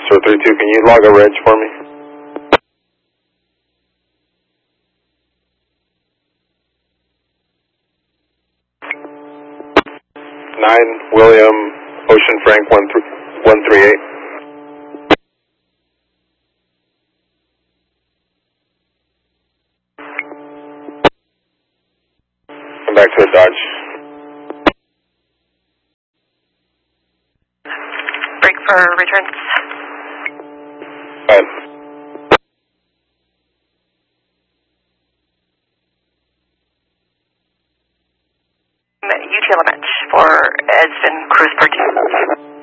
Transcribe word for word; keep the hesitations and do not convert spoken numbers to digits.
Whistler three two, can you log a reg for me? nine William Ocean Frank one three eight. Come back to the Dodge. Break for returns. Five. U T L M H for Edson Cruz per two.